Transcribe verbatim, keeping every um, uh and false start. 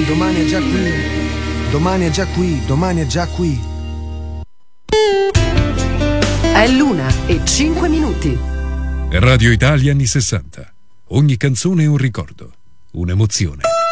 domani è già qui, domani è già qui, domani è già qui. È l'una e cinque minuti. Radio Italia anni sessanta. Ogni canzone è un ricordo, un'emozione.